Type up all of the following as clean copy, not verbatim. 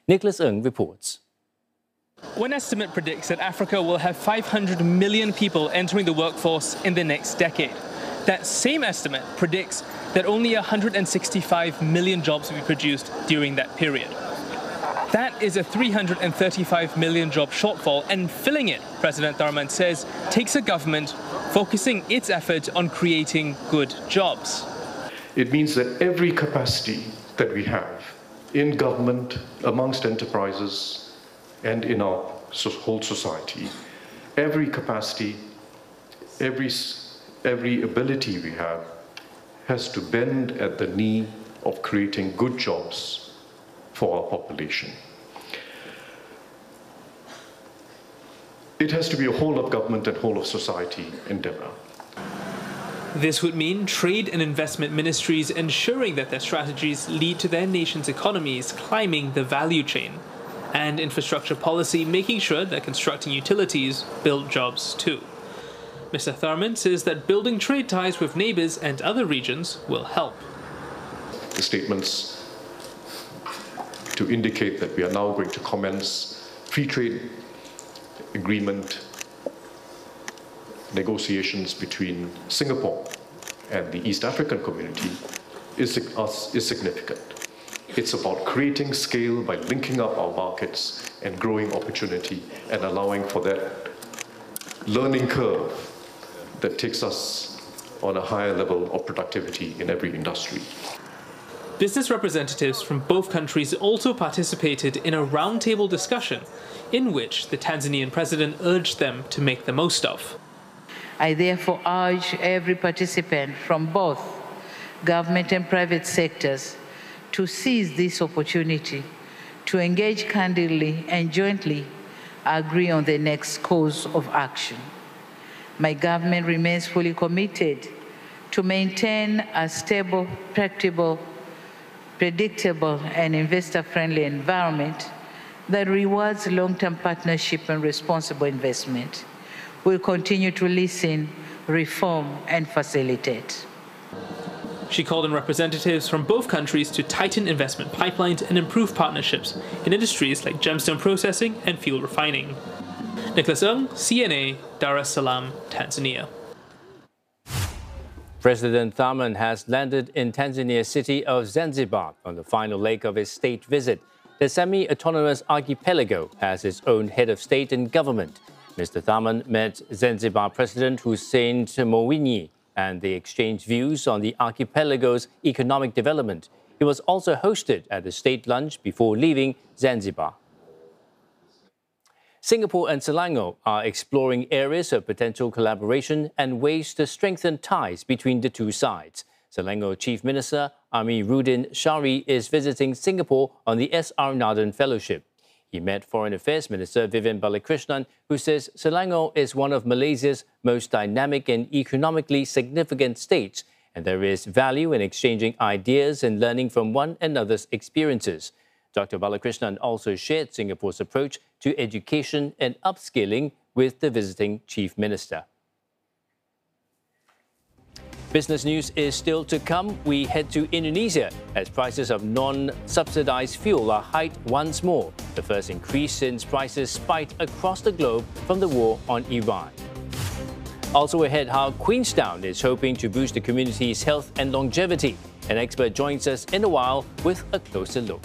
Nicholas Ng reports. One estimate predicts that Africa will have 500 million people entering the workforce in the next decade. That same estimate predicts that only 165 million jobs will be produced during that period. That is a 335 million job shortfall, and filling it, President Tharman says, takes a government focusing its effort on creating good jobs. It means that every capacity that we have in government, amongst enterprises, and in our whole society, every capacity, every ability we have has to bend at the knee of creating good jobs for our population. It has to be a whole of government and whole of society endeavor. This would mean trade and investment ministries ensuring that their strategies lead to their nation's economies climbing the value chain, and infrastructure policy making sure that constructing utilities build jobs too. Mr. Tharman says that building trade ties with neighbours and other regions will help. The statements to indicate that we are now going to commence free trade agreement negotiations between Singapore and the East African community is significant. It's about creating scale by linking up our markets and growing opportunity and allowing for that learning curve that takes us on a higher level of productivity in every industry. Business representatives from both countries also participated in a roundtable discussion in which the Tanzanian president urged them to make the most of. I therefore urge every participant from both government and private sectors to seize this opportunity to engage candidly and jointly agree on the next course of action. My government remains fully committed to maintain a stable, predictable, and investor-friendly environment that rewards long-term partnership and responsible investment. We'll continue to listen, reform, and facilitate. She called on representatives from both countries to tighten investment pipelines and improve partnerships in industries like gemstone processing and fuel refining. Nicholas Ng, CNA, Dar es Salaam, Tanzania. President Tharman has landed in Tanzania's city of Zanzibar on the final leg of his state visit. The semi-autonomous archipelago has its own head of state and government. Mr. Tharman met Zanzibar President Hussein Mwinyi and they exchanged views on the archipelago's economic development. He was also hosted at the state lunch before leaving Zanzibar. Singapore and Selangor are exploring areas of potential collaboration and ways to strengthen ties between the two sides. Selangor Chief Minister Amiruddin Shari is visiting Singapore on the S.R. Nathan Fellowship. He met Foreign Affairs Minister Vivian Balakrishnan, who says Selangor is one of Malaysia's most dynamic and economically significant states, and there is value in exchanging ideas and learning from one another's experiences. Dr. Balakrishnan also shared Singapore's approach to education and upskilling with the visiting Chief Minister. Business news is still to come. We head to Indonesia as prices of non-subsidized fuel are hiked once more, the first increase since prices spiked across the globe from the war on Iran. Also ahead, how Queenstown is hoping to boost the community's health and longevity. An expert joins us in a while with a closer look.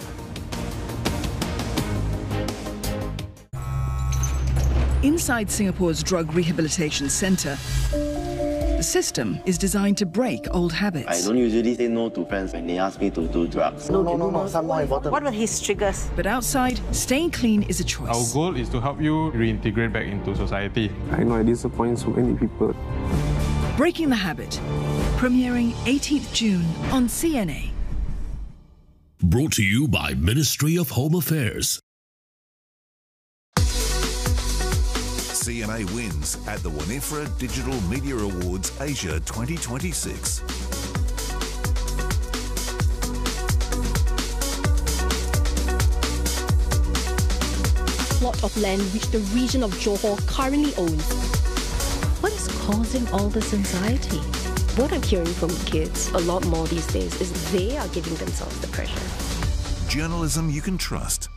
Inside Singapore's drug rehabilitation centre, the system is designed to break old habits. I don't usually say no to friends when they ask me to do drugs. No, some more important. What were his triggers? But outside, staying clean is a choice. Our goal is to help you reintegrate back into society. I know I disappoint so many people. Breaking the Habit, premiering 18th June on CNA. Brought to you by Ministry of Home Affairs. CNA wins at the Winifred Digital Media Awards Asia 2026. Plot of land which the region of Johor currently owns. What is causing all this anxiety? What I'm hearing from kids a lot more these days is they are giving themselves the pressure. Journalism you can trust.